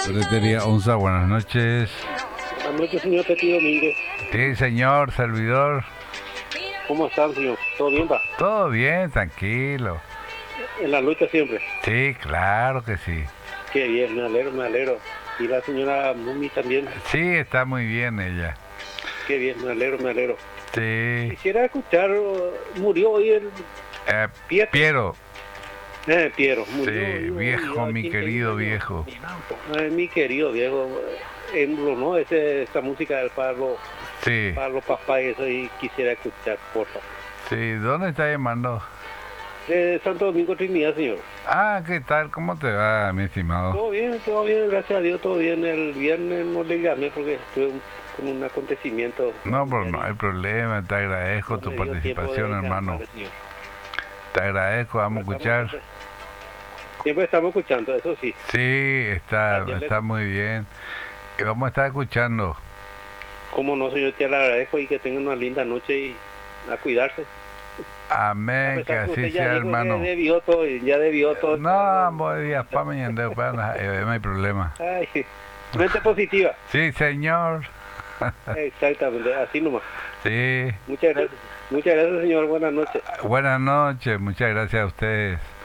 Ferretería Onza, buenas noches. Buenas noches, señor Teti Domínguez. Sí, señor, servidor. ¿Cómo están, señor? ¿Todo bien, va? Todo bien, tranquilo. En la lucha siempre. Sí, claro que sí. Qué bien, me alegro, me alegro. Y la señora Mumi también. Sí, está muy bien ella. Qué bien, me alegro, me alegro. Sí. Quisiera escuchar, murió hoy el Piero. Piero. Murió, Sí, viejo, mi querido viejo. Mi querido viejo. ¿No? Esta música del Pablo, Sí. Pablo Papá y eso, y quisiera escuchar, por favor. Sí, ¿dónde está llamando? De Santo Domingo Trinidad, señor. Ah, ¿qué tal? ¿Cómo te va, mi estimado? Todo bien, gracias a Dios, todo bien. El viernes no le llamé porque estuve con un acontecimiento. No, pero no hay problema, te agradezco tu participación, hermano. Te agradezco, vamos a escuchar. Siempre estamos escuchando, eso sí. Sí, está muy bien. Y vamos a estar escuchando. Cómo no, señor, te lo agradezco y que tengan una linda noche y a cuidarse. Amén, que así sea, hermano. Ya debió todo. No, voy días para mañana, no hay problema. Ay, mente positiva. Sí, señor. Exactamente, así nomás. Sí. Muchas gracias, señor. Buenas noches. Buenas noches, muchas gracias a ustedes.